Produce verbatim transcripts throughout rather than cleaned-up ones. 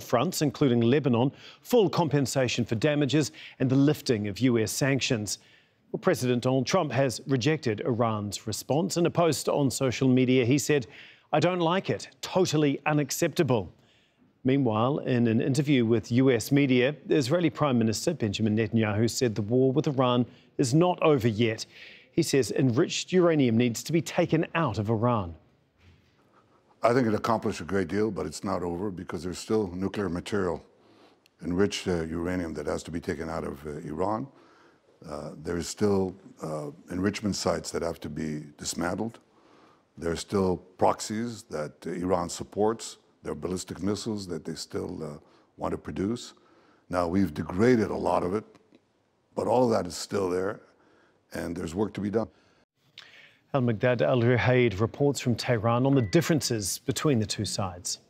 fronts, including Lebanon, full compensation for damages and the lifting of U S sanctions. Well, President Donald Trump has rejected Iran's response. In a post on social media, he said, "I don't like it, totally unacceptable." Meanwhile, in an interview with U S media, the Israeli Prime Minister Benjamin Netanyahu said the war with Iran is not over yet. He says enriched uranium needs to be taken out of Iran. I think it accomplished a great deal, but it's not over because there's still nuclear material, enriched uh, uranium, that has to be taken out of uh, Iran. Uh, there's still uh, enrichment sites that have to be dismantled. There are still proxies that uh, Iran supports. There are ballistic missiles that they still uh, want to produce. Now, we've degraded a lot of it, but all of that is still there, and there's work to be done. Al-Migdad Al-Ruhaid reports from Tehran on the differences between the two sides.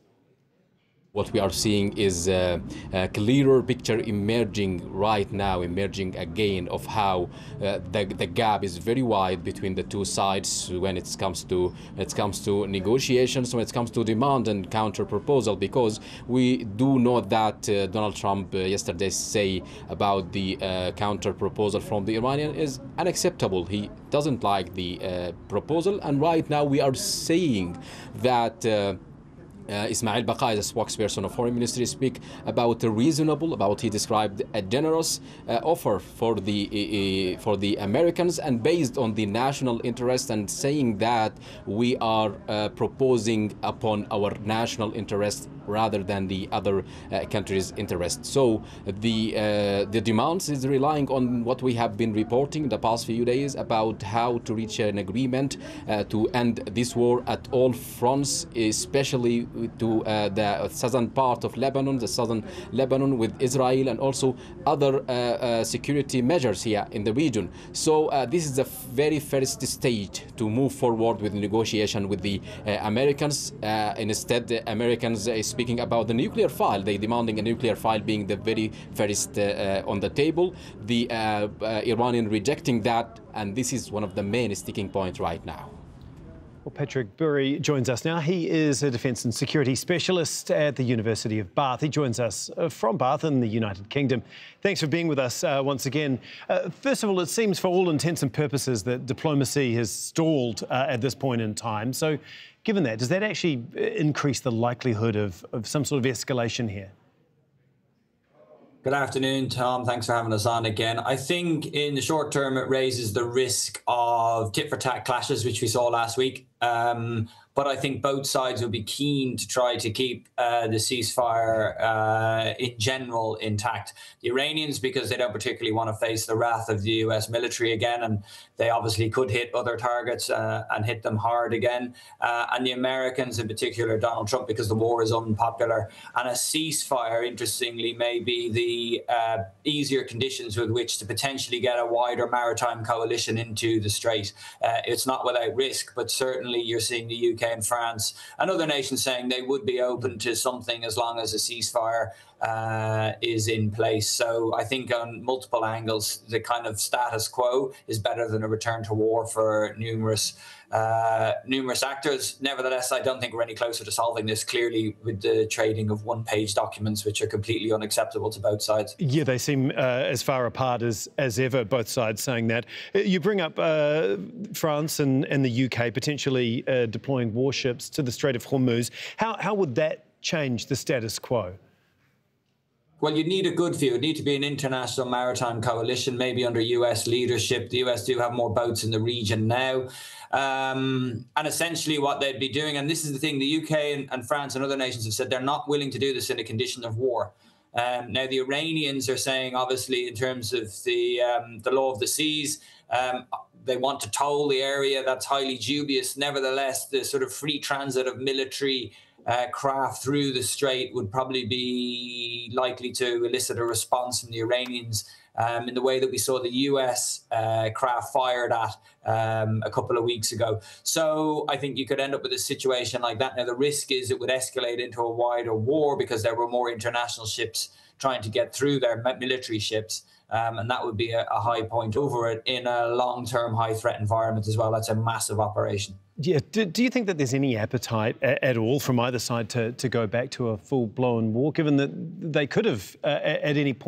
What we are seeing is a, a clearer picture emerging right now, emerging again of how uh, the, the gap is very wide between the two sides when it comes to it comes to negotiations, when it comes to demand and counter proposal. Because we do know that uh, Donald Trump uh, yesterday say about the uh, counter proposal from the Iranian is unacceptable. He doesn't like the uh, proposal, and right now we are saying that. Uh, Uh, Ismail Baqa, as a spokesperson of Foreign Ministry, speak about a reasonable, about he described a generous uh, offer for the uh, for the Americans, and based on the national interest, and saying that we are uh, proposing upon our national interest rather than the other uh, countries' interest. So the uh, the demands is relying on what we have been reporting the past few days about how to reach an agreement uh, to end this war at all fronts, especially to uh, the southern part of Lebanon, the southern Lebanon with Israel, and also other uh, uh, security measures here in the region. So uh, this is the very first stage to move forward with negotiation with the uh, Americans. Uh, instead, the Americans uh, speaking about the nuclear file. They demanding a nuclear file being the very first uh, uh, on the table. The uh, uh, Iranian rejecting that, and this is one of the main sticking points right now. Well, Patrick Bury joins us now. He is a defence and security specialist at the University of Bath. He joins us from Bath in the United Kingdom. Thanks for being with us uh, once again. Uh, first of all, it seems for all intents and purposes that diplomacy has stalled uh, at this point in time. So, given that, does that actually increase the likelihood of, of some sort of escalation here? Good afternoon, Tom. Thanks for having us on again. I think in the short term, it raises the risk of tit-for-tat clashes, which we saw last week. Um, but I think both sides will be keen to try to keep uh, the ceasefire uh, in general intact. The Iranians, because they don't particularly want to face the wrath of the U S military again, and they obviously could hit other targets uh, and hit them hard again. Uh, and the Americans, in particular, Donald Trump, because the war is unpopular. And a ceasefire, interestingly, may be the uh, easier conditions with which to potentially get a wider maritime coalition into the Strait. Uh, it's not without risk, but certainly you're seeing the U K and France and other nations saying they would be open to something as long as a ceasefire uh, is in place. So I think on multiple angles, the kind of status quo is better than a return to war for numerous uh, numerous actors. Nevertheless, I don't think we're any closer to solving this, clearly, with the trading of one-page documents, which are completely unacceptable to both sides. Yeah, they seem uh, as far apart as, as ever, both sides saying that. You bring up uh, France and, and the U K potentially uh, deploying warships to the Strait of Hormuz. How, how would that change the status quo? Well, you'd need a good view. It'd need to be an international maritime coalition, maybe under U S leadership. The U S do have more boats in the region now. Um, and essentially what they'd be doing, and this is the thing, the U K and, and France and other nations have said they're not willing to do this in a condition of war. Um, now, the Iranians are saying, obviously, in terms of the, um, the law of the seas, um, they want to toll the area. That's highly dubious. Nevertheless, the sort of free transit of military Uh, craft through the strait would probably be likely to elicit a response from the Iranians um, in the way that we saw the U S uh, craft fired at um, a couple of weeks ago. So I think you could end up with a situation like that. Now, the risk is it would escalate into a wider war because there were more international ships trying to get through their military ships. Um, and that would be a, a high point over it in a long-term high-threat environment as well. That's a massive operation. Yeah. Do, do you think that there's any appetite a, at all from either side to, to go back to a full-blown war, given that they could have uh, at any point